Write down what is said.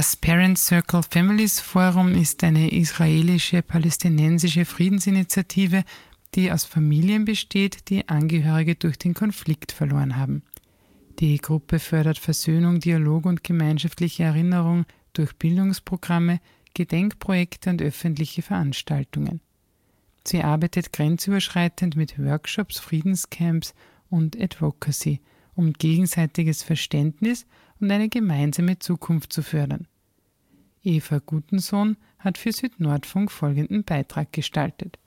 Das Parent Circle Families Forum ist eine israelische-palästinensische Friedensinitiative, die aus Familien besteht, die Angehörige durch den Konflikt verloren haben. Die Gruppe fördert Versöhnung, Dialog und gemeinschaftliche Erinnerung durch Bildungsprogramme, Gedenkprojekte und öffentliche Veranstaltungen. Sie arbeitet grenzüberschreitend mit Workshops, Friedenscamps und Advocacy, um gegenseitiges Verständnis und eine gemeinsame Zukunft zu fördern. Eva Gutensohn hat für Südnordfunk folgenden Beitrag gestaltet.